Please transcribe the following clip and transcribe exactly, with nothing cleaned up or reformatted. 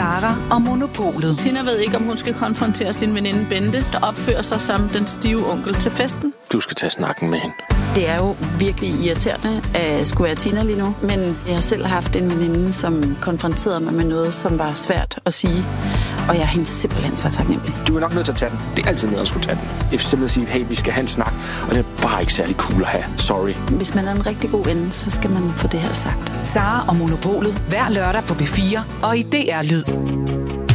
Sara og Monopolet. Tina ved ikke, om hun skal konfrontere sin veninde Bente, der opfører sig som den stive onkel til festen. Du skal tage snakken med hende. Det er jo virkelig irriterende at skulle være Tina lige nu, men jeg har selv haft en veninde, som konfronterede mig med noget, som var svært at sige, og jeg er hende simpelthen så taknemmelig. Du er nok nødt til at tage den. Det er altid nødt at skulle tage den. Jeg vil simpelthen sige, hey, vi skal have en snak, og det er bare ikke særlig cool at have. Sorry. Hvis man er en rigtig god ven, så skal man få det her sagt. Sara og Monopolet hver lørdag på B fire og i D R Lyd.